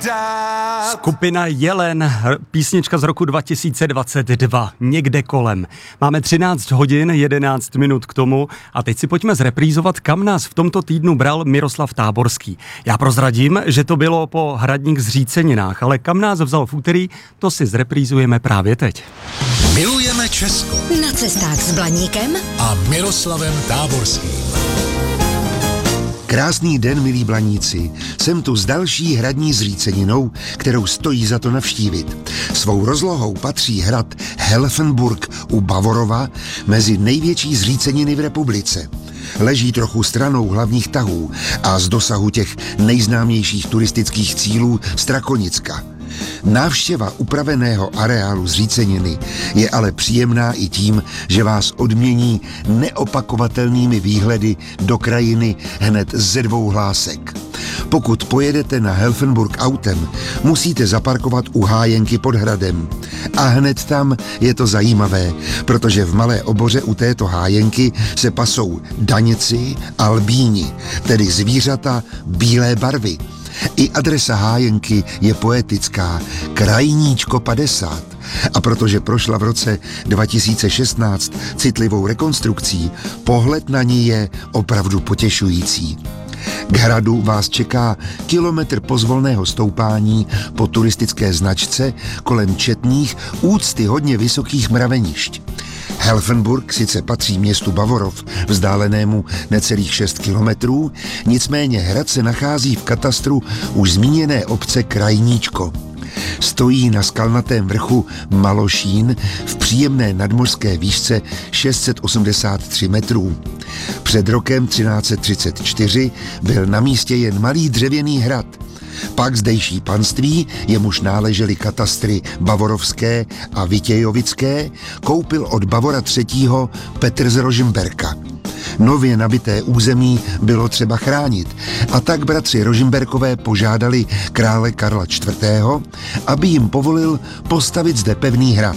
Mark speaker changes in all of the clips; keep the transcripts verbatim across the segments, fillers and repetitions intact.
Speaker 1: dát.
Speaker 2: Skupina Jelen, písnička z roku dva tisíce dvacet dva, Někde kolem. Máme třináct hodin, jedenáct minut k tomu a teď si pojďme zreprízovat, kam nás v tomto týdnu bral Miroslav Táborský. Já prozradím, že to bylo po hradních Zříceninách, ale kam nás vzal v úterý, to si zreprízujeme právě teď.
Speaker 3: Milujeme Česko.
Speaker 4: Na cestách s Blaníkem
Speaker 3: A Miroslavem Táborským.
Speaker 5: Krásný den, milí Blaníci. Jsem tu s další hradní Zříceninou, kterou stojí za to navštívit. Svou rozlohou patří hrad Helfenburg u Bavorova mezi největší zříceniny v republice. Leží trochu stranou hlavních tahů a z dosahu těch nejznámějších turistických cílů Strakonicka. Návštěva upraveného areálu zříceniny je ale příjemná i tím, že vás odmění neopakovatelnými výhledy do krajiny hned ze dvou hlásek. Pokud pojedete na Helfenburg autem, musíte zaparkovat u hájenky pod hradem. A hned tam je to zajímavé, protože v malé oboře u této hájenky se pasou daněci a albíni, tedy zvířata bílé barvy. I adresa hájenky je poetická, Krajníčko padesát. A protože prošla v roce dva tisíce šestnáct citlivou rekonstrukcí, pohled na ní je opravdu potěšující. K hradu vás čeká kilometr pozvolného stoupání po turistické značce kolem četných, úctyhodně vysokých mravenišť. Helfenburg sice patří městu Bavorov, vzdálenému necelých šest kilometrů, nicméně hrad se nachází v katastru už zmíněné obce Krajníčko. Stojí na skalnatém vrchu Malošín v příjemné nadmořské výšce šest set osmdesát tři metrů. Před rokem třináct set třicet čtyři byl na místě jen malý dřevěný hrad. Pak zdejší panství, jemuž náležely katastry Bavorovské a Vitějovické, koupil od Bavora třetího Petr z Rožmberka. Nově nabité území bylo třeba chránit a tak bratři Rožmberkové požádali krále Karla čtvrtého., aby jim povolil postavit zde pevný hrad.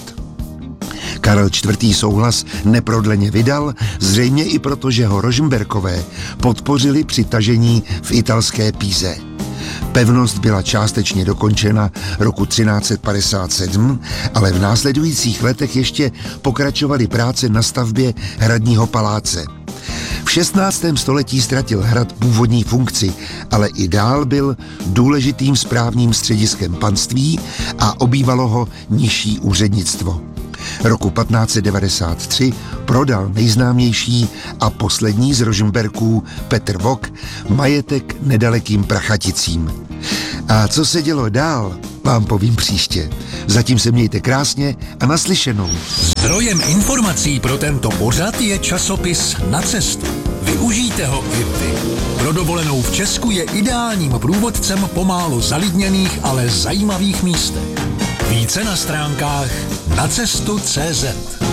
Speaker 5: Karel čtvrtý. souhlas neprodleně vydal, zřejmě i proto, že ho Rožmberkové podpořili při tažení v italské Píze. Pevnost byla částečně dokončena roku třináct set padesát sedm, ale v následujících letech ještě pokračovaly práce na stavbě hradního paláce. V šestnáctém století ztratil hrad původní funkci, ale i dál byl důležitým správním střediskem panství a obývalo ho nižší úřednictvo. Roku patnáct set devadesát tři prodal nejznámější a poslední z Rožmberků Petr Vok majetek nedalekým Prachaticím. A co se dělo dál, vám povím příště. Zatím se mějte krásně a naslyšenou.
Speaker 3: Zdrojem informací pro tento pořad je časopis Na cestu. Využijte ho i vy. Pro dovolenou v Česku je ideálním průvodcem po málo zalidněných, ale zajímavých místech. Více na stránkách nacestu tečka cé zet.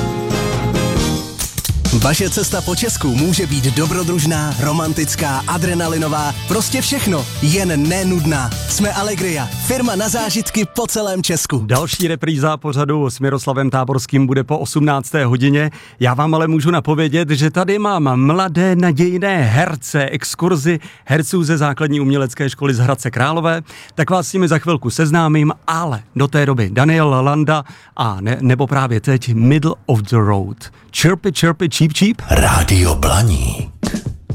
Speaker 6: Vaše cesta po Česku může být dobrodružná, romantická, adrenalinová, prostě všechno, jen nenudná. Jsme Allegria, firma na zážitky po celém Česku.
Speaker 2: Další repríza pořadu s Miroslavem Táborským bude po osmnácté hodině. Já vám ale můžu napovědět, že tady mám mladé nadějné herce, exkurzi herců ze základní umělecké školy z Hradce Králové. Tak vás s nimi za chvilku seznámím, ale do té doby Daniel Landa a ne, nebo právě teď Middle of the Road. Chirpy, chirpy, cheep, cheep.
Speaker 3: Rádio Blaník.